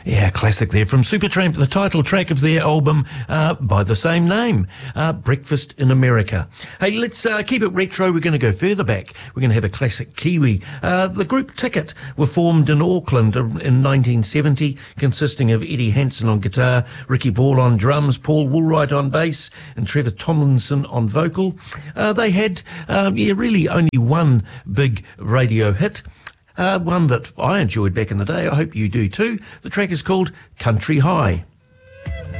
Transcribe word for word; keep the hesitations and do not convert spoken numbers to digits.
Yeah, classic there from Supertramp, the title track of their album uh, by the same name, uh, Breakfast in America. Hey, let's uh, keep it retro. We're going to go further back. We're going to have a classic Kiwi. Uh, the group Ticket were formed in Auckland in nineteen seventy, consisting of Eddie Hansen on guitar, Ricky Ball on drums, Paul Woolwright on bass, and Trevor Tomlinson on vocal. Uh, they had, um, yeah, really only one big radio hit. Uh, one that I enjoyed back in the day. I hope you do too. The track is called Country High.